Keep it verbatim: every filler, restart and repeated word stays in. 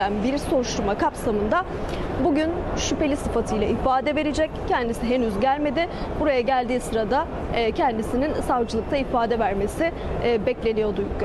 bir soruşturma kapsamında bugün şüpheli sıfatıyla ifade verecek. Kendisi henüz gelmedi. Buraya geldiği sırada kendisinin savcılıkta ifade vermesi bekleniyordu.